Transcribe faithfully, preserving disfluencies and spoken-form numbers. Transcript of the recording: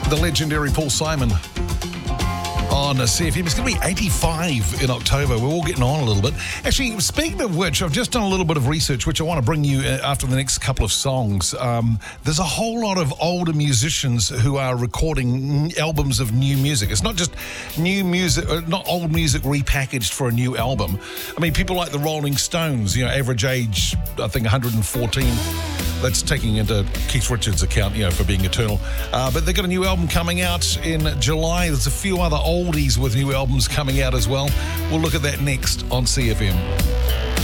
the legendary Paul Simon on C F M. It's going to be eighty-five in October. We're all getting on a little bit. Actually, speaking of which, I've just done a little bit of research, which I want to bring you after the next couple of songs. Um, there's a whole lot of older musicians who are recording albums of new music. It's not just new music, not old music repackaged for a new album. I mean, people like the Rolling Stones, you know, average age, I think, one hundred fourteen. That's taking into Keith Richards' account, you know, for being eternal. Uh, but they've got a new album coming out in July. There's a few other oldies with new albums coming out as well. We'll look at that next on C F M.